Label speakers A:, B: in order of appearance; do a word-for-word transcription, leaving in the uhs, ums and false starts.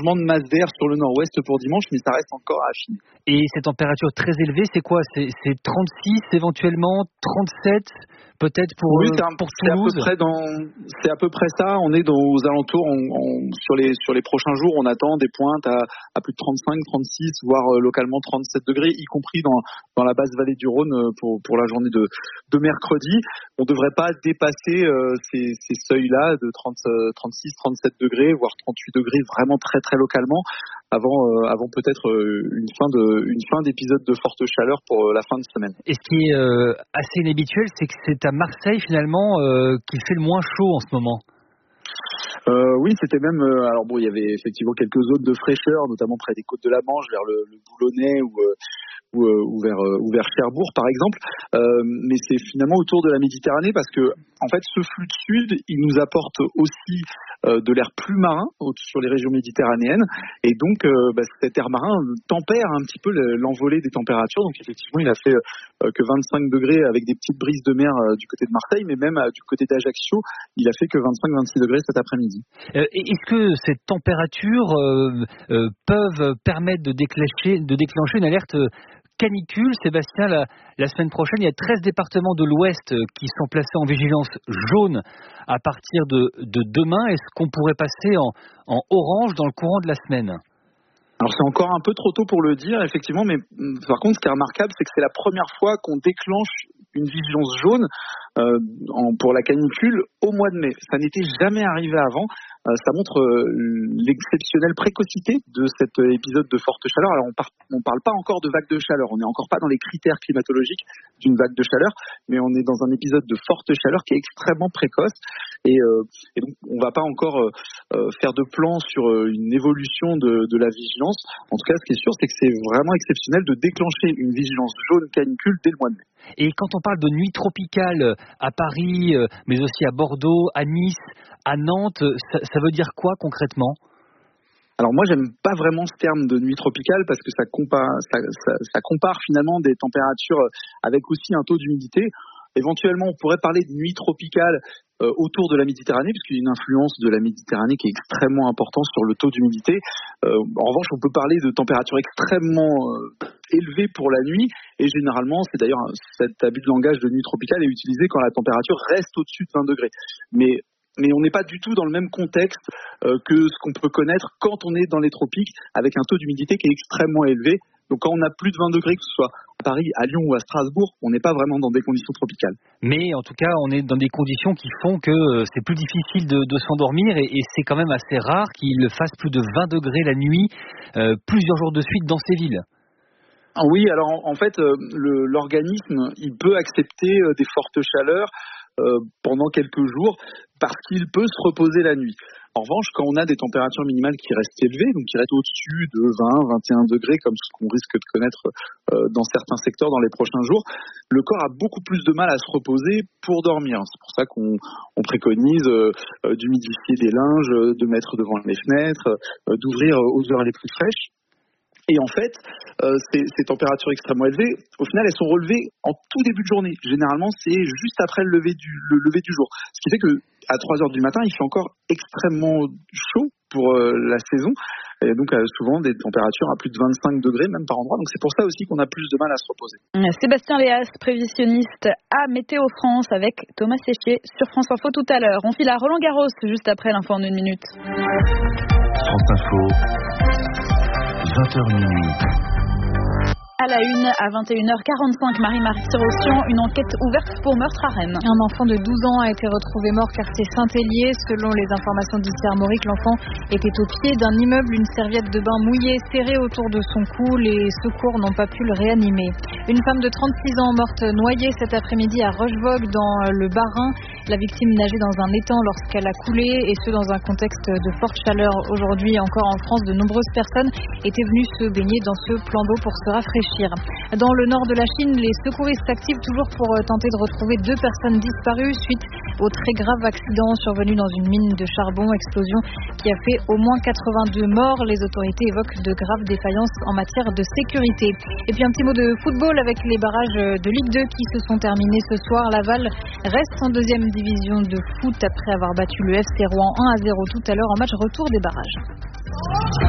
A: changement de masse d'air sur le nord-ouest pour dimanche, mais ça reste encore à affiner.
B: Et ces températures très élevées, c'est quoi ? c'est, c'est trente-six éventuellement, trente-sept peut-être pour,
A: oui,
B: euh,
A: c'est un,
B: pour
A: c'est
B: Toulouse.
A: À peu près dans, c'est à peu près ça. On est dans, aux alentours. On, on, sur les sur les prochains jours, on attend des pointes à, à plus de trente-cinq, trente-six, voire euh, localement trente-sept degrés, y compris dans dans la basse vallée du Rhône euh, pour pour la journée de de mercredi. On devrait pas dépasser euh, ces ces seuils-là de trente, trente-six, trente-sept degrés, voire trente-huit degrés, vraiment très très localement, avant euh, avant peut-être euh, une fin de une fin d'épisode de forte chaleur pour euh, la fin de semaine.
B: Et ce qui est euh, assez inhabituel, c'est que c'est à Marseille finalement euh, qu'il fait le moins chaud en ce moment.
A: Euh, oui, c'était même. Euh, alors bon, il y avait effectivement quelques zones de fraîcheur, notamment près des côtes de la Manche, vers le, le Boulonnais ou, euh, ou, euh, ou vers euh, ou vers Cherbourg, par exemple. Euh, mais c'est finalement autour de la Méditerranée parce que en fait, ce flux de sud, il nous apporte aussi euh, de l'air plus marin sur les régions méditerranéennes, et donc euh, bah, cet air marin tempère un petit peu l'envolée des températures. Donc effectivement, il a fait euh, que vingt-cinq degrés avec des petites brises de mer euh, du côté de Marseille, mais même euh, du côté d'Ajaccio, il a fait que vingt-cinq vingt-six degrés cet après-midi.
B: Euh, est-ce que ces températures euh, euh, peuvent permettre de déclencher, de déclencher une alerte canicule, Sébastien? La, la semaine prochaine, il y a treize départements de l'Ouest qui sont placés en vigilance jaune à partir de, de demain. Est-ce qu'on pourrait passer en, en orange dans le courant de la semaine?
A: Alors c'est encore un peu trop tôt pour le dire, effectivement, mais par contre, ce qui est remarquable, c'est que c'est la première fois qu'on déclenche une vigilance jaune euh, en, pour la canicule au mois de mai. Ça n'était jamais arrivé avant. Euh, ça montre euh, l'exceptionnelle précocité de cet épisode de forte chaleur. Alors on, par, on parle pas encore de vague de chaleur, on n'est encore pas dans les critères climatologiques d'une vague de chaleur, mais on est dans un épisode de forte chaleur qui est extrêmement précoce. Et, euh, et donc on va pas encore euh, faire de plan sur euh, une évolution de, de la vigilance. En tout cas, ce qui est sûr, c'est que c'est vraiment exceptionnel de déclencher une vigilance jaune canicule dès le mois de mai.
B: Et quand on parle de nuit tropicale à Paris, mais aussi à Bordeaux, à Nice, à Nantes, ça, ça veut dire quoi concrètement ?
A: Alors moi, j'aime pas vraiment ce terme de nuit tropicale parce que ça compare, ça, ça, ça compare finalement des températures avec aussi un taux d'humidité. Éventuellement, on pourrait parler de nuit tropicale euh, autour de la Méditerranée, puisqu'il y a une influence de la Méditerranée qui est extrêmement importante sur le taux d'humidité. Euh, en revanche, on peut parler de températures extrêmement euh, élevées pour la nuit, et généralement, c'est d'ailleurs cet abus de langage de nuit tropicale est utilisé quand la température reste au-dessus de vingt degrés. Mais Mais on n'est pas du tout dans le même contexte euh, que ce qu'on peut connaître quand on est dans les tropiques, avec un taux d'humidité qui est extrêmement élevé. Donc quand on a plus de vingt degrés, que ce soit à Paris, à Lyon ou à Strasbourg, on n'est pas vraiment dans des conditions tropicales.
B: Mais en tout cas, on est dans des conditions qui font que c'est plus difficile de, de s'endormir, et, et c'est quand même assez rare qu'il fasse plus de vingt degrés la nuit, euh, plusieurs jours de suite dans ces villes.
A: Ah oui, alors en, en fait, euh, le, l'organisme, il peut accepter euh, des fortes chaleurs euh, pendant quelques jours parce qu'il peut se reposer la nuit. En revanche, quand on a des températures minimales qui restent élevées, donc qui restent au-dessus de vingt, vingt et un degrés, comme ce qu'on risque de connaître euh, dans certains secteurs dans les prochains jours, le corps a beaucoup plus de mal à se reposer pour dormir. C'est pour ça qu'on on préconise euh, euh, d'humidifier des linges, de mettre devant les fenêtres, euh, d'ouvrir aux heures les plus fraîches. Et en fait, euh, ces, ces températures extrêmement élevées, au final, elles sont relevées en tout début de journée. Généralement, c'est juste après le lever du, le lever du jour. Ce qui fait que à trois heures du matin, il fait encore extrêmement chaud pour euh, la saison. Et donc, euh, souvent, des températures à plus de vingt-cinq degrés, même par endroit. Donc, c'est pour ça aussi qu'on a plus de mal à se reposer.
C: Sébastien Léas, prévisionniste à Météo France, avec Thomas Séchier sur France Info tout à l'heure. On file à Roland-Garros juste après l'info en une minute.
D: France Info. vingt heures minuit.
C: À la une, à vingt et une heures quarante-cinq, Marie-Marie Rossian, une enquête ouverte pour meurtre à Rennes.
E: Un enfant de douze ans a été retrouvé mort quartier Saint-Hélier. Selon les informations d'Issy Armorique, l'enfant était au pied d'un immeuble, une serviette de bain mouillée serrée autour de son cou. Les secours n'ont pas pu le réanimer. Une femme de trente-six ans morte noyée cet après-midi à Rochevogue dans le Bas-Rhin. La victime nageait dans un étang lorsqu'elle a coulé, et ce dans un contexte de forte chaleur. Aujourd'hui encore en France, de nombreuses personnes étaient venues se baigner dans ce plan d'eau pour se rafraîchir. Dans le nord de la Chine, les secouristes s'activent toujours pour tenter de retrouver deux personnes disparues suite au très grave accident survenu dans une mine de charbon, explosion qui a fait au moins quatre-vingt-deux morts. Les autorités évoquent de graves défaillances en matière de sécurité. Et puis un petit mot de football avec les barrages de Ligue deux qui se sont terminés ce soir. Laval reste en deuxième division de foot après avoir battu le F C Rouen un à zéro tout à l'heure en match retour des barrages.